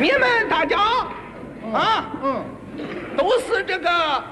你们大家啊，都是这个，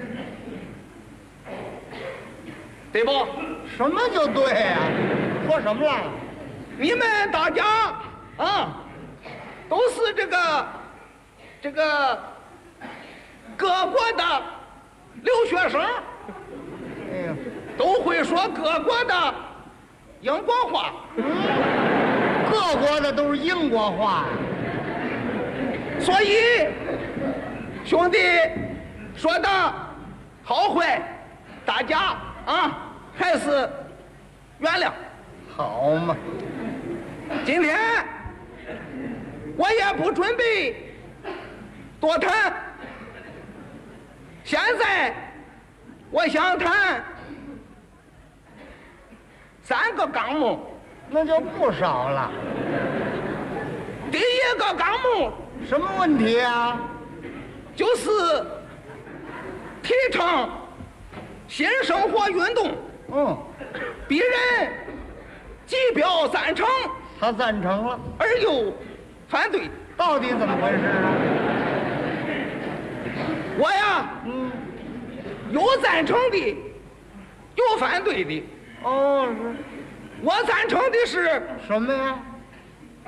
对不？ 什么就对呀、说什么了？ 你们大家啊，都是这个各国的留学生， 哎呀， 都会说各国的英国话。 各国的都是英国话。 所以，兄弟说的好坏，大家啊还是原谅。 好嘛， 今天我也不准备多谈，现在我想谈3个纲目。 那就不少了。 第一个纲目什么问题啊？ 就是提倡新生活运动，鄙人既表赞成， 他赞成了， 而又反对。 到底怎么回事啊？ 我呀，有赞成的，有反对的。 哦，是我赞成的是什么呀？